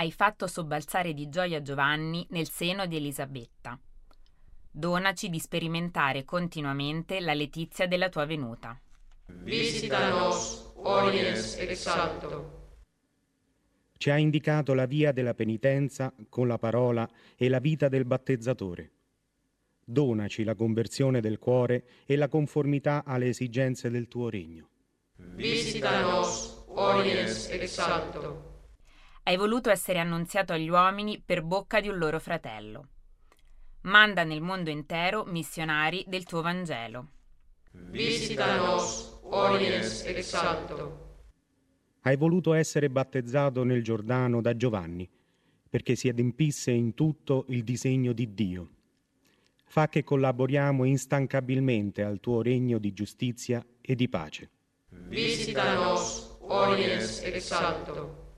Hai fatto sobbalzare di gioia Giovanni nel seno di Elisabetta. Donaci di sperimentare continuamente la letizia della tua venuta. Visita nos, oriens ex salto. Ci ha indicato la via della penitenza con la parola e la vita del battezzatore. Donaci la conversione del cuore e la conformità alle esigenze del tuo regno. Visita nos, oriens ex salto. Hai voluto essere annunziato agli uomini per bocca di un loro fratello. Manda nel mondo intero missionari del tuo Vangelo. Visita nos, oriens ex salto. Hai voluto essere battezzato nel Giordano da Giovanni, perché si adempisse in tutto il disegno di Dio. Fa che collaboriamo instancabilmente al tuo regno di giustizia e di pace. Visita nos, oriens ex salto.